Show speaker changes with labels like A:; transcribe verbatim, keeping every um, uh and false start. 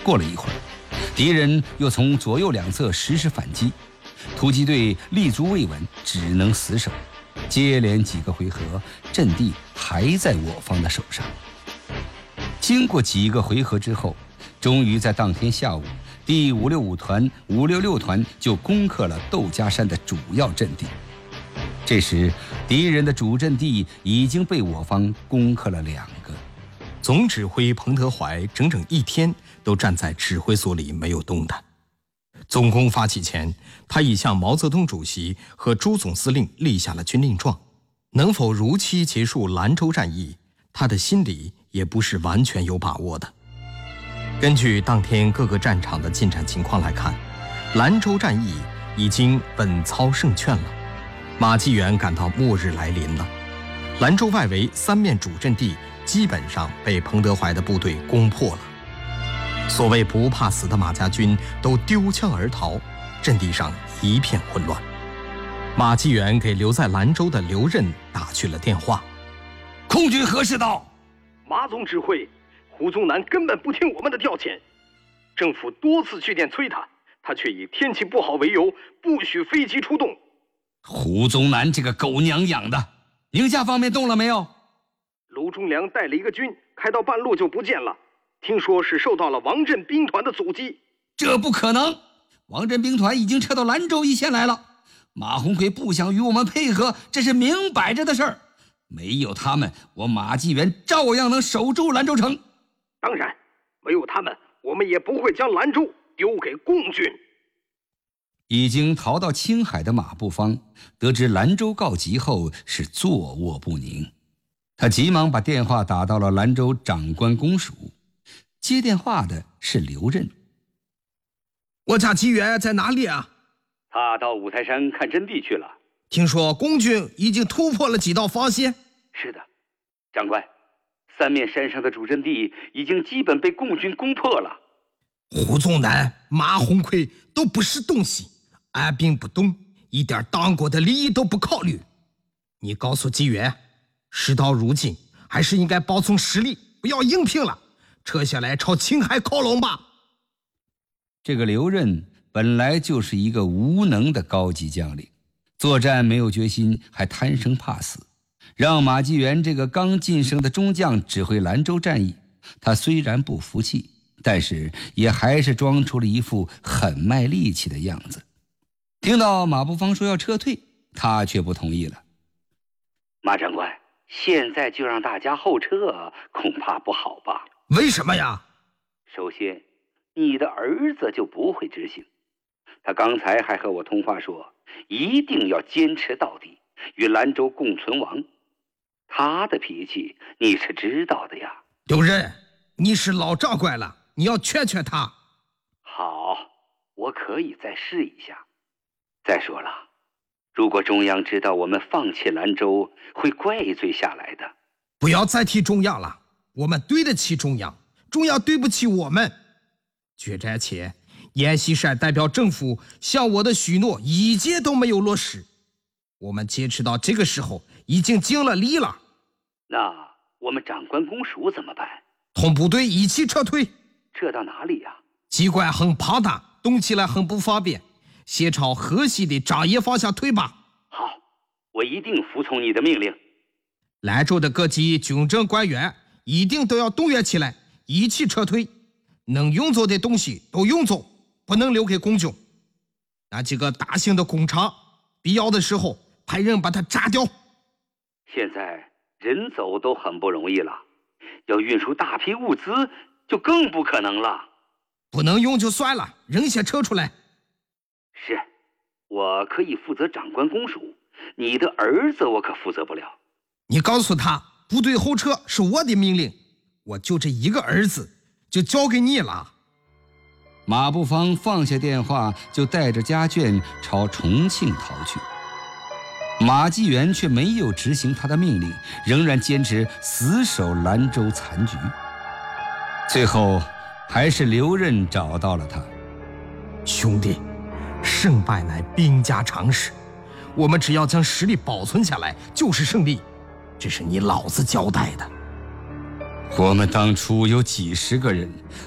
A: 过了一会儿，敌人又从左右两侧实施反击，突击队立足未稳，只能死守。接连几个回合，阵地还在我方的手上。经过几个回合之后，终于在当天下午，第五六五团、五六六团就攻克了窦家山的主要阵地。这时，敌人的主阵地已经被我方攻克了两个。
B: 总指挥彭德怀整整一天都站在指挥所里没有动弹。总攻发起前，他已向毛泽东主席和朱总司令立下了军令状。能否如期结束兰州战役，他的心里也不是完全有把握的。根据当天各个战场的进展情况来看，兰州战役已经稳操胜券了。马继元感到末日来临了，兰州外围三面主阵地基本上被彭德怀的部队攻破了。所谓不怕死的马家军都丢枪而逃，阵地上一片混乱。马继元给留在兰州的刘任打去了电话：
A: 空军何时到？
C: 马总指挥，胡宗南根本不听我们的调遣，政府多次去电催他，他却以天气不好为由，不许飞机出动。
A: 胡宗南这个狗娘养的，宁夏方面动了没有？
C: 卢忠良带了一个军，开到半路就不见了，听说是受到了王震兵团的阻击。
A: 这不可能，王震兵团已经撤到兰州一线来了。马鸿逵不想与我们配合，这是明摆着的事儿。没有他们，我马继元照样能守住兰州城。
C: 当然，没有他们，我们也不会将兰州丢给共军。
A: 已经逃到青海的马步芳得知兰州告急后，是坐卧不宁。他急忙把电话打到了兰州长官公署，接电话的是刘任。
D: 我家继元在哪里啊？
E: 他到五台山看阵地去了。
D: 听说共军已经突破了几道防线。
E: 是的，长官，三面山上的主阵地已经基本被共军攻破了。
D: 胡宗南、马鸿逵都不是东西，按兵不动，一点党国的利益都不考虑。你告诉继元，事到如今还是应该保存实力，不要硬拼了，撤下来朝青海靠拢吧。
A: 这个刘任本来就是一个无能的高级将领，作战没有决心，还贪生怕死，让马继元这个刚晋升的中将指挥兰州战役。他虽然不服气，但是也还是装出了一副很卖力气的样子。听到马步芳说要撤退，他却不同意了。
E: 马长官，现在就让大家后撤，恐怕不好吧？
D: 为什么呀？
E: 首先，你的儿子就不会执行，他刚才还和我通话说，一定要坚持到底，与兰州共存亡。他的脾气你是知道的呀。
D: 刘任，你是老长官了，你要劝劝他。
E: 好，我可以再试一下。再说了，如果中央知道我们放弃兰州，会怪罪下来的。
D: 不要再提中央了，我们对得起中央，中央对不起我们。决战前，阎锡山代表政府向我的许诺一件都没有落实，我们坚持到这个时候已经尽了力了。
E: 那我们长官公署怎么办？
D: 同部队一起撤退。
E: 撤到哪里呀？
D: 机关很庞大，动起来很不方便，先朝河西的张掖方向退吧。
E: 好，我一定服从你的命令。
D: 兰州的各级军政官员一定都要动员起来，一起撤退。能运走的东西都运走，不能留给共军。那几个大型的工厂，必要的时候派人把它炸掉。
E: 现在人走都很不容易了，要运输大批物资就更不可能了。
D: 不能用就算了，人先撤出来。
E: 是，我可以负责长官公署，你的儿子我可负责不了。
D: 你告诉他，部队后撤是我的命令，我就这一个儿子，就交给你了。
A: 马步芳放下电话，就带着家眷朝重庆逃去。马继元却没有执行他的命令，仍然坚持死守兰州残局。最后，还是刘任找到了他。
D: 兄弟，胜败乃兵家常事，我们只要将实力保存下来，就是胜利。这是你老子交代的。
A: 我们当初有几十个人，